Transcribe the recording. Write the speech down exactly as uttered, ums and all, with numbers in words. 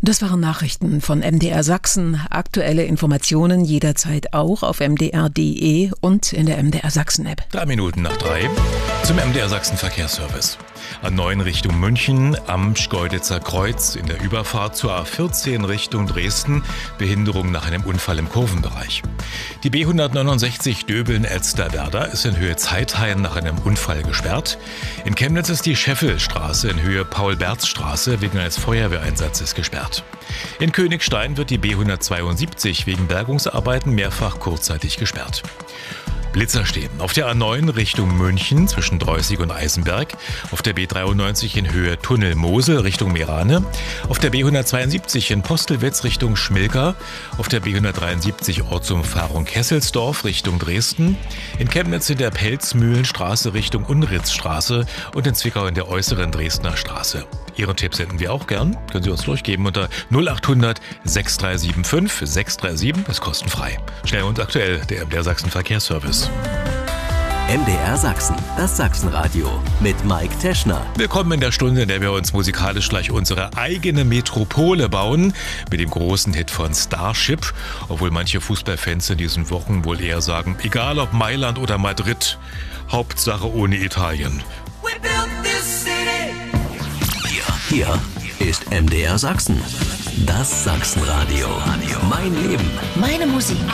Das waren Nachrichten von M D R Sachsen. Aktuelle Informationen jederzeit auch auf m d r punkt d e und in der M D R Sachsen App. Drei Minuten nach drei zum M D R Sachsen Verkehrsservice. A neun Richtung München am Schkeuditzer Kreuz in der Überfahrt zur A vierzehn Richtung Dresden. Behinderung nach einem Unfall im Kurvenbereich. Die B hundertneunundsechzig Döbeln-Elsterwerda ist in Höhe Zeithain nach einem Unfall gesperrt. In Chemnitz ist die Scheffelstraße in Höhe Paul-Berz-Straße wegen eines Feuerwehreinsatzes gesperrt. In Königstein wird die B hundertzweiundsiebzig wegen Bergungsarbeiten mehrfach kurzzeitig gesperrt. Blitzer stehen auf der A neun Richtung München zwischen Dreußig und Eisenberg, auf der B dreiundneunzig in Höhe Tunnel Mosel Richtung Meerane, auf der B hundertzweiundsiebzig in Postelwitz Richtung Schmilka, auf der B hundertdreiundsiebzig Ortsumfahrung Kesselsdorf Richtung Dresden, in Chemnitz in der Pelzmühlenstraße Richtung Unritzstraße und in Zwickau in der äußeren Dresdner Straße. Ihren Tipp senden wir auch gern. Können Sie uns durchgeben unter null acht hundert sechs drei sieben fünf sechs drei sieben. Das ist kostenfrei. Schnell und aktuell, der M D R Sachsen Verkehrsservice. M D R Sachsen, das Sachsenradio mit Mike Teschner. Willkommen in der Stunde, in der wir uns musikalisch gleich unsere eigene Metropole bauen. Mit dem großen Hit von Starship. Obwohl manche Fußballfans in diesen Wochen wohl eher sagen, egal ob Mailand oder Madrid, Hauptsache ohne Italien. We built this city. Hier ist M D R Sachsen, das Sachsenradio. Mein Leben, meine Musik.